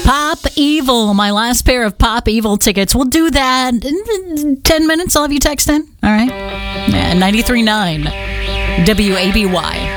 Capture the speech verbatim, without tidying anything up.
Pop Evil, my last pair of Pop Evil tickets. We'll do that in ten minutes. I'll have you text in. All right. Yeah, ninety-three point nine W A B Y.